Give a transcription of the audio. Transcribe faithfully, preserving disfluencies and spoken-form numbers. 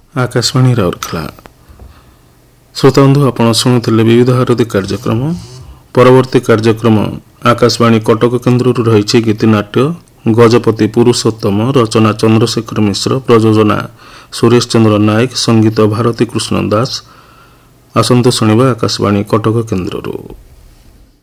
आकाशवाणी राउरकेला श्रोताबंधु आपण शुणुले विविध हारती कार्यक्रम परवर्ती कार्यक्रम आकाशवाणी कटक केन्द्र रही गीतिनाट्य गजपति पुरुषोत्तम रचना चंद्रशेखर मिश्र प्रयोजना सुरेश चंद्र नायक संगीत भारती कृष्ण दास आसंतु शुणा आकाशवाणी कटक केन्द्र।